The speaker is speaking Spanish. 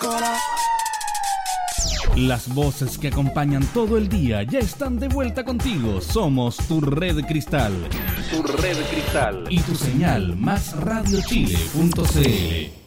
Las voces que acompañan todo el día ya están de vuelta contigo. Somos tu Red Cristal. Tu Red Cristal. Y tu señal, másradiochile.cl.